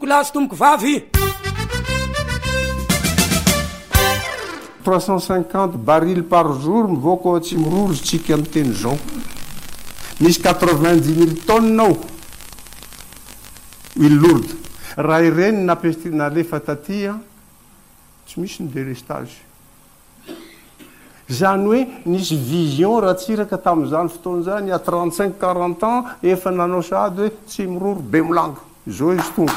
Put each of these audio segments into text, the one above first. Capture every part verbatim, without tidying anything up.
tomboko lahy sy tomboko vavy. trois cent cinquante barils par jour mivoaka ao tsy miroro tsika amin'ny teny zao. Misy quatre-vingt-dix mille tonnes ao huile lourde. Raha ireny napesty nalefa tatya tsy misy ny délestage. Zany hoe nisy vision raha tsiraka tamin'izany fotoan'izany à trente-cinq quarante ans efa nanao sady hoe tsy miroro be milanga zao izy tonga.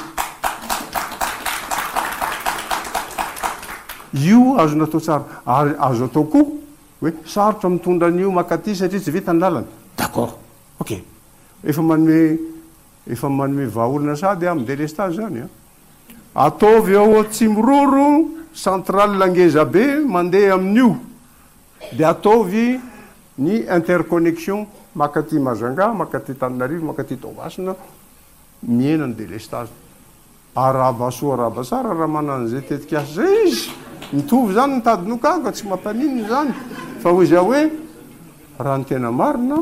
Io azo natao tsara ary azo atao koa hoe sarotra mitondra an'io makaty satria tsy vita ny lalany. D'accord, ok, efa manome efa manome vahaolana sady amin'ny délestage zany a. Ataovy eo tsy miroro centrale langeza be mandeha amin'io. Dia ataovy ny interconnexion makaty Majunga, makaty Tananarivo, makaty Toamasina miena ny délestage. Araba soa araba tsara raha manana zay tetika asa zay izy. Mitovy zany mitady nokaka tsy mampanino zany. Fa hoy za hoe raha ny tena marina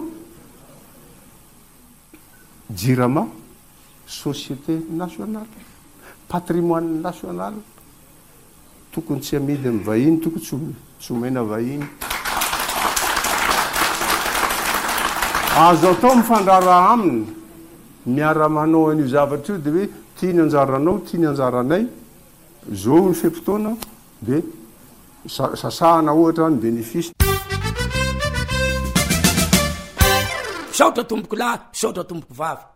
JIRAMA, société nationale, patrimoine national, tokony tsy amidy amin'ny vahiny, tokony tsy omena vahiny. Azo atao mifandrara aminy, miara manao an'io zavatra io dia hoe tia ny anjaranao, tia ny anjaranay, zao ny fe-potoana dia sasahana ohatra ny bénéfice. Saotra tomboko lahy, saotra tomboko vavy.